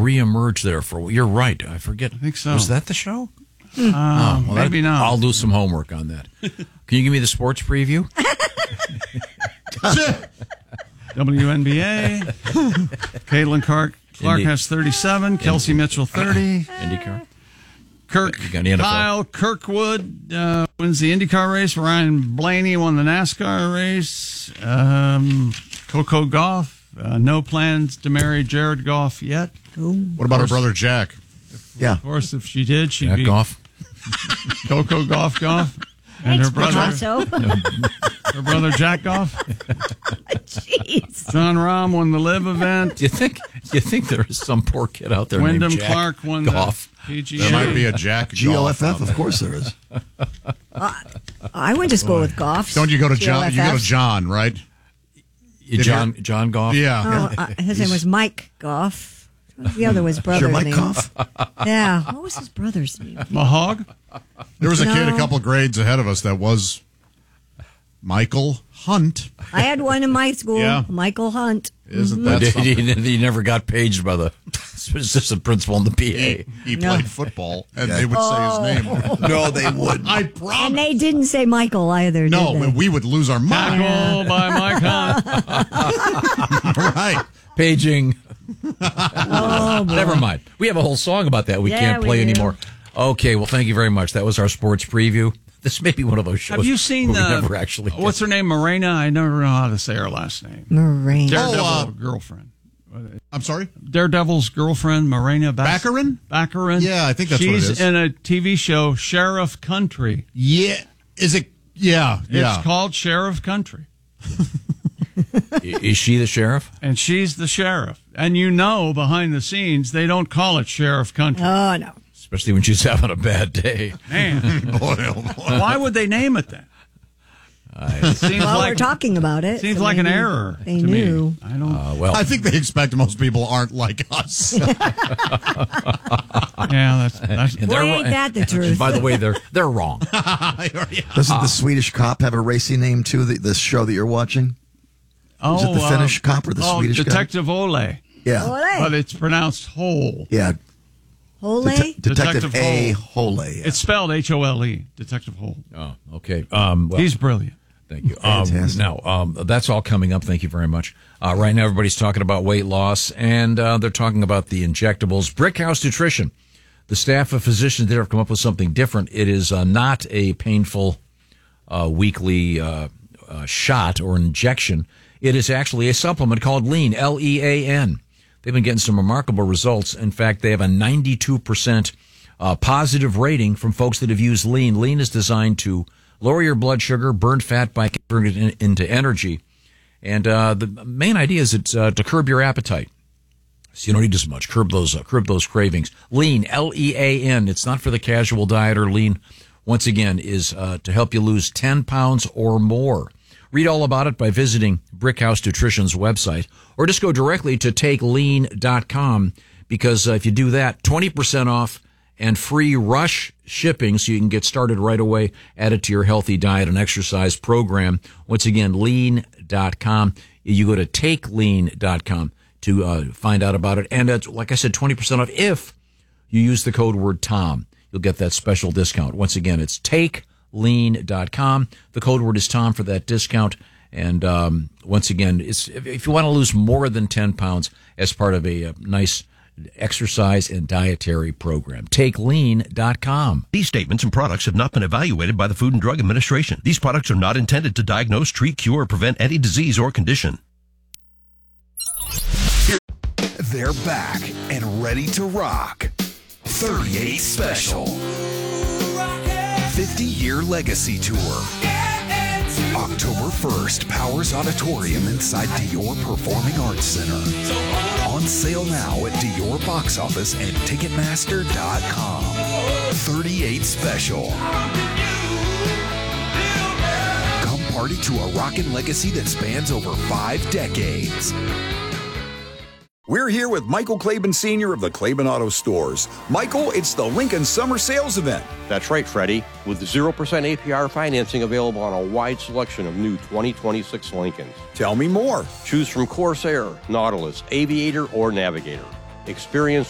reemerged there you're right. I forget. I think so. Was that the show? Maybe not. I'll do some homework on that. Can you give me the sports preview? WNBA. Caitlin Clark has 37. Kelsey Mitchell 30. IndyCar. Kyle Kirkwood wins the IndyCar race. Ryan Blaney won the NASCAR race. Coco Gauff. No plans to marry Jared Goff yet. What about her brother Jack? Yeah. Of course, if she did, she'd be Goff. Coco Gauff. And her brother, her brother Jack Goff. Jeez. John Rahm won the Live event. Do you think there is some poor kid out there Wyndham named Jack Clark won Goff? the PGA. There might be a Jack GLFF, of course there is. I went to school with Goffs. Don't you go to John? You go to GLFFs. John, right? John Goff? Yeah. Oh, his name was Mike Goff. The other was brother's Sure, Mike name. Goff? Yeah. What was his brother's name? Mahog? There was a kid a No. couple grades ahead of us that was Michael Hunt. I had one in my school, Yeah. Michael Hunt. Isn't that something? He never got paged by the assistant principal in the PA. He played football, and they would say his name. No, they wouldn't. I And promise. they didn't say Michael either, No, did they? but we would lose our mind. Tackle by Mike Hunt. Right. Paging. Oh, boy. Never mind. We have a whole song about that. We Yeah, can't we play do. anymore. Okay, well, thank you very much. That was our sports preview. This may be one of those shows. Have you seen where we never actually what's her name? Morena? I never know how to say her last name. Moraine. Daredevil girlfriend. I'm sorry? Daredevil's girlfriend, Morena Baccarin? Baccarin. Yeah, I think that's what it She's is. in a TV show, Sheriff Country. Yeah. Is it? Yeah. It's called Sheriff Country. Is she the sheriff? And she's the sheriff. And you know, behind the scenes, they don't call it Sheriff Country. Oh, no. Especially when she's having a bad day. Man, Boy, oh boy. why would they name it that? It seems Well, like we're talking about it. seems so like an maybe error. They to knew. Me. I don't. Well, I think they expect most people aren't like us. Yeah, that's and Boy, they're ain't that the truth. By the way, they're wrong. Doesn't the Swedish Cop have a racy name, too, the show that you're watching? Is it the Finnish cop or the Swedish cop? Detective Ole. Yeah. Ole. But it's pronounced Hole. Yeah. Ole? Detective A. Hole. Hole. Yeah. It's spelled Hole. Detective Hole. Oh, okay. Well, He's brilliant. thank you. Fantastic. Now, that's all coming up. Thank you very much. Right now, everybody's talking about weight loss, and they're talking about the injectables. Brickhouse Nutrition. The staff of physicians there have come up with something different. It is not a painful weekly shot or injection. It is actually a supplement called Lean, Lean. They've been getting some remarkable results. In fact, they have a 92% positive rating from folks that have used Lean. Lean is designed to lower your blood sugar, burn fat by converting it into energy. And the main idea is it's to curb your appetite. So you don't eat as much. Curb those cravings. Lean, Lean. It's not for the casual dieter. Lean, once again, is to help you lose 10 pounds or more. Read all about it by visiting Brickhouse Nutrition's website, or just go directly to takelean.com, because if you do that, 20% off and free rush shipping so you can get started right away, add it to your healthy diet and exercise program. Once again, lean.com. You go to takelean.com to find out about it. And it's, like I said, 20% off if you use the code word TOM. You'll get that special discount. Once again, it's takelean.com. The code word is TOM for that discount. And once again, if you want to lose more than 10 pounds as part of a nice exercise and dietary program, takelean.com. These statements and products have not been evaluated by the Food and Drug Administration. These products are not intended to diagnose, treat, cure, or prevent any disease or condition. They're back and ready to rock. 38 Special. 50-year legacy tour. October 1st, Powers Auditorium inside Dior Performing Arts Center. On sale now at Dior Box Office and Ticketmaster.com. 38 Special. Come party to a rockin' legacy that spans over 5 decades. We're here with Michael Claiborne Sr. of the Claiborne Auto Stores. Michael, it's the Lincoln Summer Sales Event. That's right, Freddie. With 0% APR financing available on a wide selection of new 2026 Lincolns. Tell me more. Choose from Corsair, Nautilus, Aviator, or Navigator. Experience